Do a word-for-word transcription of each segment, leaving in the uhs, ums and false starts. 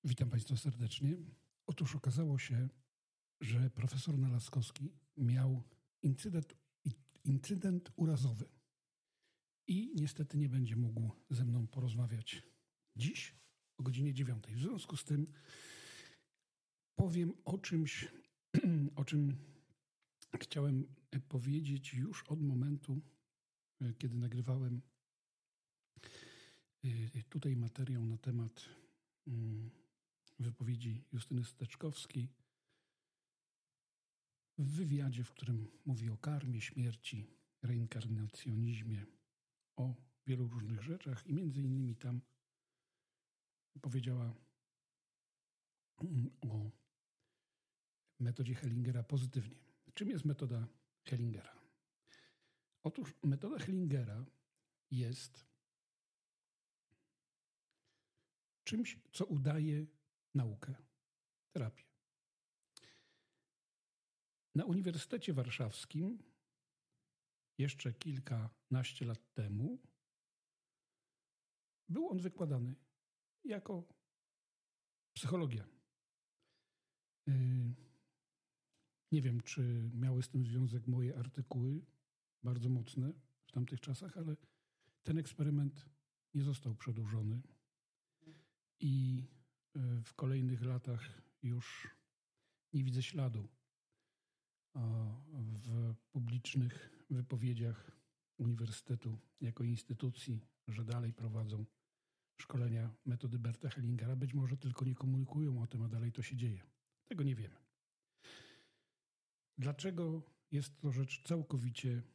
Witam Państwa serdecznie. Otóż okazało się, że profesor Nalaskowski miał incydent, incydent urazowy i niestety nie będzie mógł ze mną porozmawiać dziś o godzinie dziewiątej. W związku z tym powiem o czymś, o czym chciałem powiedzieć już od momentu, kiedy nagrywałem tutaj materiał na temat wypowiedzi Justyny Steczkowskiej w wywiadzie, w którym mówi o karmie, śmierci, reinkarnacjonizmie, o wielu różnych rzeczach i między innymi tam powiedziała o metodzie Hellingera pozytywnie. Czym jest metoda Hellingera? Otóż metoda Hellingera jest czymś, co udaje naukę, terapię. Na Uniwersytecie Warszawskim jeszcze kilkanaście lat temu był on wykładany jako psychologia. Nie wiem, czy miały z tym związek moje artykuły, bardzo mocne w tamtych czasach, ale ten eksperyment nie został przedłużony i w kolejnych latach już nie widzę śladu w publicznych wypowiedziach Uniwersytetu jako instytucji, że dalej prowadzą szkolenia metody Berta Hellingera. Być może tylko nie komunikują o tym, a dalej to się dzieje. Tego nie wiemy. Dlaczego jest to rzecz całkowicie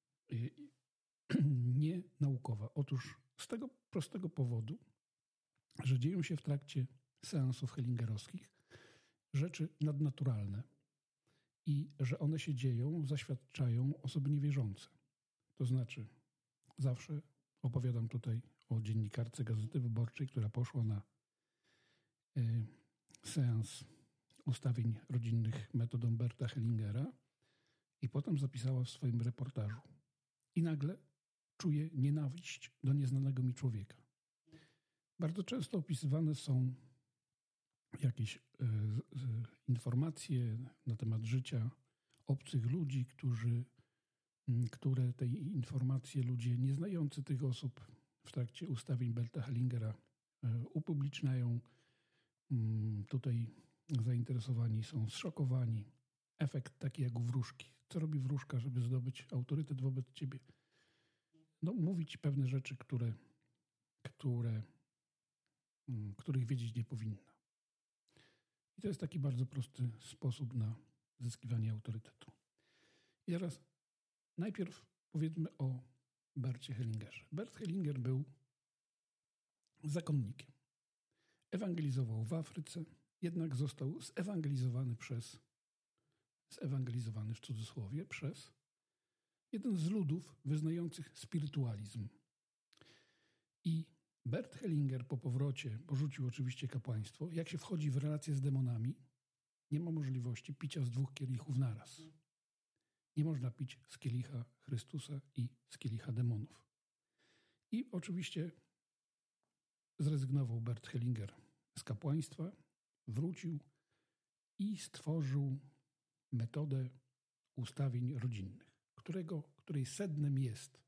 nienaukowa? Otóż z tego prostego powodu, że dzieją się w trakcie seansów hellingerowskich rzeczy nadnaturalne i że one się dzieją, zaświadczają osoby niewierzące. To znaczy, zawsze opowiadam tutaj o dziennikarce Gazety Wyborczej, która poszła na y, seans ustawień rodzinnych metodą Berta Hellingera i potem zapisała w swoim reportażu. I nagle czuje nienawiść do nieznanego mi człowieka. Bardzo często opisywane są jakieś y, y, informacje na temat życia obcych ludzi, którzy, y, które tej informacje ludzie nieznający tych osób w trakcie ustawień Berta Hellingera y, upubliczniają. Y, tutaj zainteresowani są zszokowani. Efekt taki jak u wróżki. Co robi wróżka, żeby zdobyć autorytet wobec ciebie? No, mówić pewne rzeczy, które, które, y, których wiedzieć nie powinna. I to jest taki bardzo prosty sposób na zyskiwanie autorytetu. I teraz najpierw powiedzmy o Bercie Hellingerze. Bert Hellinger był zakonnikiem. Ewangelizował w Afryce, jednak został zewangelizowany przez, zewangelizowany w cudzysłowie, przez jeden z ludów wyznających spirytualizm. I Bert Hellinger po powrocie porzucił oczywiście kapłaństwo. Jak się wchodzi w relacje z demonami, nie ma możliwości picia z dwóch kielichów naraz. Nie można pić z kielicha Chrystusa i z kielicha demonów. I oczywiście zrezygnował Bert Hellinger z kapłaństwa, wrócił i stworzył metodę ustawień rodzinnych, którego, której sednem jest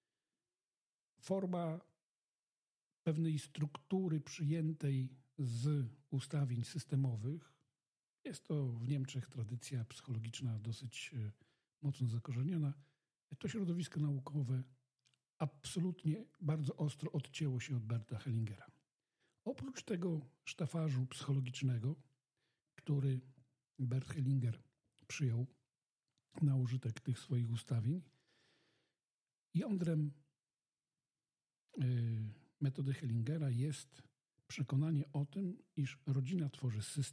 forma pewnej struktury przyjętej z ustawień systemowych. Jest to w Niemczech tradycja psychologiczna dosyć mocno zakorzeniona. To środowisko naukowe absolutnie bardzo ostro odcięło się od Berta Hellingera. Oprócz tego sztafażu psychologicznego, który Bert Hellinger przyjął na użytek tych swoich ustawień, jądrem yy, metody Hellingera jest przekonanie o tym, iż rodzina tworzy system,